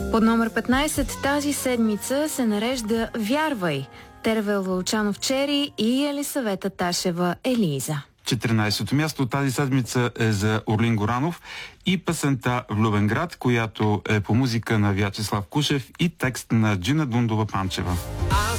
Под номер 15 тази седмица се нарежда "Вярвай", Тервел Вълчанов Чери и Елисавета Ташева Елиза. 14-то място тази седмица е за Орлин Горанов и песента "Влюбен град", която е по музика на Вячеслав Кушев и текст на Джина Дундова Панчева. Аз